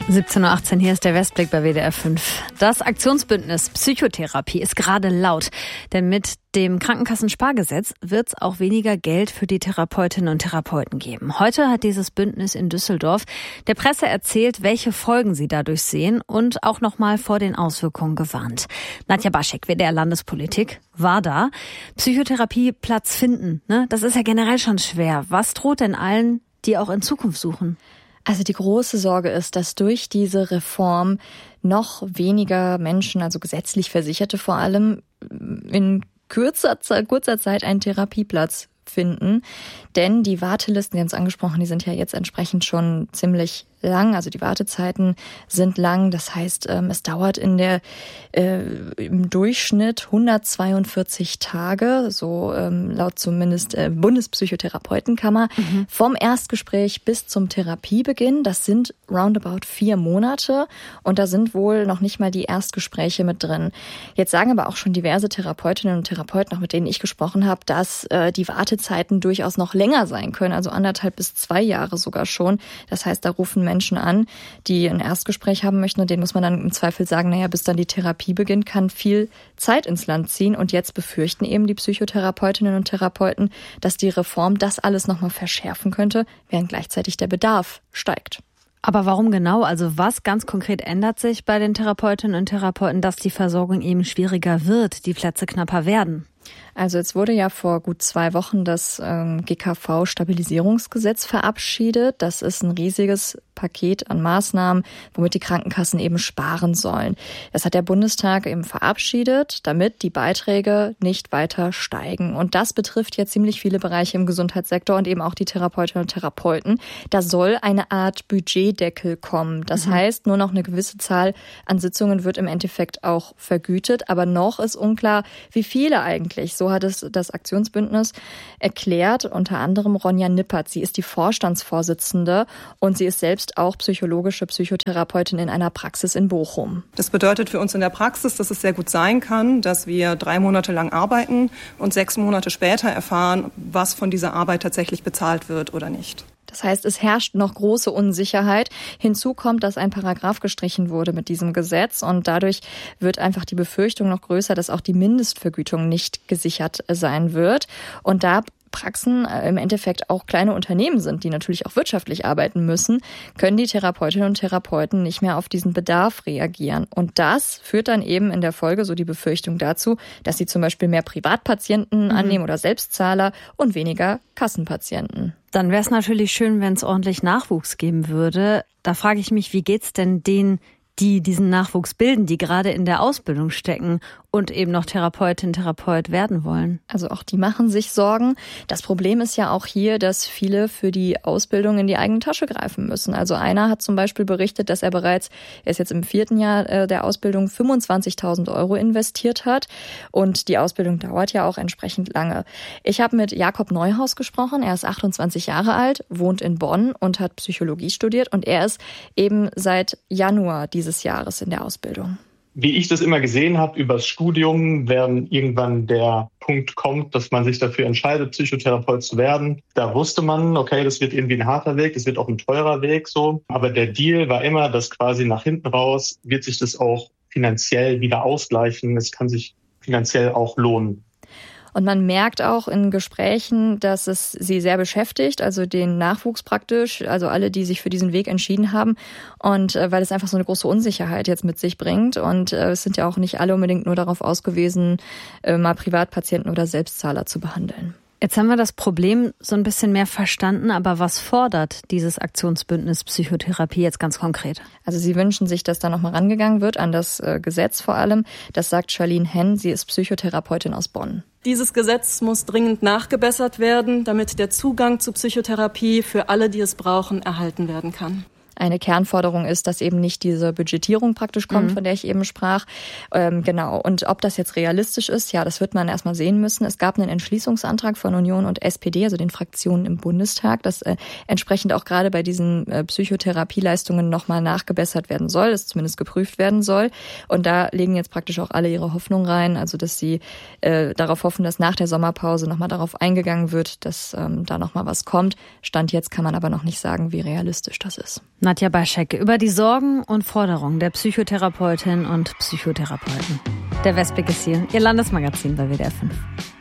17:18 Uhr, hier ist der Westblick bei WDR 5. Das Aktionsbündnis Psychotherapie ist gerade laut, denn mit dem Krankenkassenspar-Gesetz wird es auch weniger Geld für die Therapeutinnen und Therapeuten geben. Heute hat dieses Bündnis in Düsseldorf der Presse erzählt, welche Folgen sie dadurch sehen und auch nochmal vor den Auswirkungen gewarnt. Nadja Baschek, WDR Landespolitik, war da. Psychotherapie Platz finden, ne? Das ist ja generell schon schwer. Was droht denn allen, die auch in Zukunft suchen? Also die große Sorge ist, dass durch diese Reform noch weniger Menschen, also gesetzlich Versicherte vor allem, in kurzer Zeit einen Therapieplatz finden. Denn die Wartelisten, Sie haben es angesprochen, die sind ja jetzt entsprechend schon ziemlich lang. Also die Wartezeiten sind lang. Das heißt, es dauert im Durchschnitt 142 Tage, so laut zumindest Bundespsychotherapeutenkammer, vom Erstgespräch bis zum Therapiebeginn. Das sind roundabout 4 Monate und da sind wohl noch nicht mal die Erstgespräche mit drin. Jetzt sagen aber auch schon diverse Therapeutinnen und Therapeuten, auch mit denen ich gesprochen habe, dass die Wartezeiten durchaus noch länger sein können, also 1,5 bis 2 Jahre sogar schon. Das heißt, da rufen Menschen an, die ein Erstgespräch haben möchten und denen muss man dann im Zweifel sagen, naja, bis dann die Therapie beginnt, kann viel Zeit ins Land ziehen und jetzt befürchten eben die Psychotherapeutinnen und Therapeuten, dass die Reform das alles nochmal verschärfen könnte, während gleichzeitig der Bedarf steigt. Aber warum genau? Also was ganz konkret ändert sich bei den Therapeutinnen und Therapeuten, dass die Versorgung eben schwieriger wird, die Plätze knapper werden? Also jetzt wurde ja vor gut 2 Wochen das GKV-Stabilisierungsgesetz verabschiedet. Das ist ein riesiges Paket an Maßnahmen, womit die Krankenkassen eben sparen sollen. Das hat der Bundestag eben verabschiedet, damit die Beiträge nicht weiter steigen. Und das betrifft ja ziemlich viele Bereiche im Gesundheitssektor und eben auch die Therapeutinnen und Therapeuten. Da soll eine Art Budgetdeckel kommen. Das heißt, nur noch eine gewisse Zahl an Sitzungen wird im Endeffekt auch vergütet. Aber noch ist unklar, wie viele eigentlich. So hat es das Aktionsbündnis erklärt, unter anderem Ronja Nippert. Sie ist die Vorstandsvorsitzende und sie ist selbst auch psychologische Psychotherapeutin in einer Praxis in Bochum. Das bedeutet für uns in der Praxis, dass es sehr gut sein kann, dass wir 3 Monate lang arbeiten und 6 Monate später erfahren, was von dieser Arbeit tatsächlich bezahlt wird oder nicht. Das heißt, es herrscht noch große Unsicherheit. Hinzu kommt, dass ein Paragraph gestrichen wurde mit diesem Gesetz und dadurch wird einfach die Befürchtung noch größer, dass auch die Mindestvergütung nicht gesichert sein wird. Und da Praxen im Endeffekt auch kleine Unternehmen sind, die natürlich auch wirtschaftlich arbeiten müssen, können die Therapeutinnen und Therapeuten nicht mehr auf diesen Bedarf reagieren. Und das führt dann eben in der Folge, so die Befürchtung dazu, dass sie zum Beispiel mehr Privatpatienten annehmen oder Selbstzahler und weniger Kassenpatienten. Dann wäre es natürlich schön, wenn es ordentlich Nachwuchs geben würde. Da frage ich mich, wie geht's denn denen, die diesen Nachwuchs bilden, die gerade in der Ausbildung stecken und eben noch Therapeutin, Therapeut werden wollen? Also auch die machen sich Sorgen. Das Problem ist ja auch hier, dass viele für die Ausbildung in die eigene Tasche greifen müssen. Also einer hat zum Beispiel berichtet, dass er ist jetzt im 4. Jahr der Ausbildung, 25.000 € investiert hat. Und die Ausbildung dauert ja auch entsprechend lange. Ich habe mit Jakob Neuhaus gesprochen. Er ist 28 Jahre alt, wohnt in Bonn und hat Psychologie studiert. Und er ist eben seit Januar dieses Jahres in der Ausbildung. Wie ich das immer gesehen habe, übers Studium, wenn irgendwann der Punkt kommt, dass man sich dafür entscheidet, Psychotherapeut zu werden, da wusste man, okay, das wird irgendwie ein harter Weg, das wird auch ein teurer Weg, so. Aber der Deal war immer, dass quasi nach hinten raus wird sich das auch finanziell wieder ausgleichen. Es kann sich finanziell auch lohnen. Und man merkt auch in Gesprächen, dass es sie sehr beschäftigt, also den Nachwuchs praktisch, also alle, die sich für diesen Weg entschieden haben. Und weil es einfach so eine große Unsicherheit jetzt mit sich bringt. Und es sind ja auch nicht alle unbedingt nur darauf ausgewiesen, mal Privatpatienten oder Selbstzahler zu behandeln. Jetzt haben wir das Problem so ein bisschen mehr verstanden, aber was fordert dieses Aktionsbündnis Psychotherapie jetzt ganz konkret? Also sie wünschen sich, dass da nochmal rangegangen wird an das Gesetz vor allem. Das sagt Charlene Henn, sie ist Psychotherapeutin aus Bonn. Dieses Gesetz muss dringend nachgebessert werden, damit der Zugang zu Psychotherapie für alle, die es brauchen, erhalten werden kann. Eine Kernforderung ist, dass eben nicht diese Budgetierung praktisch kommt, von der ich eben sprach. Genau. Und ob das jetzt realistisch ist, ja, das wird man erstmal sehen müssen. Es gab einen Entschließungsantrag von Union und SPD, also den Fraktionen im Bundestag, dass entsprechend auch gerade bei diesen Psychotherapieleistungen nochmal nachgebessert werden soll, dass zumindest geprüft werden soll. Und da legen jetzt praktisch auch alle ihre Hoffnung rein, also dass sie darauf hoffen, dass nach der Sommerpause nochmal darauf eingegangen wird, dass da nochmal was kommt. Stand jetzt kann man aber noch nicht sagen, wie realistisch das ist. Nadja Baschek über die Sorgen und Forderungen der Psychotherapeutinnen und Psychotherapeuten. Der Westblick ist hier, Ihr Landesmagazin bei WDR 5.